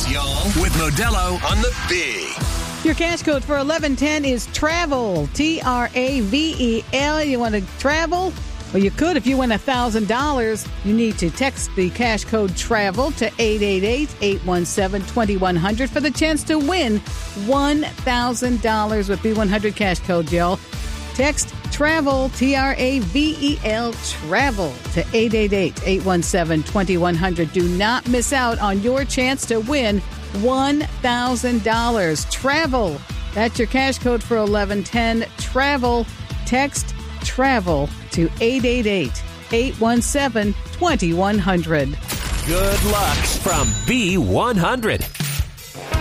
y'all, with Modelo on the Big. Your cash code for 1110 is TRAVEL, T-R-A-V-E-L. You want to travel? Well, you could if you win $1,000. You need to text the cash code TRAVEL to 888-817-2100 for the chance to win $1,000 with B100 cash code, y'all. Text TRAVEL, T-R-A-V-E-L, TRAVEL to 888-817-2100. Do not miss out on your chance to win $1,000. TRAVEL. That's your cash code for 1110. TRAVEL. Text TRAVEL to 888-817-2100. Good luck from B100.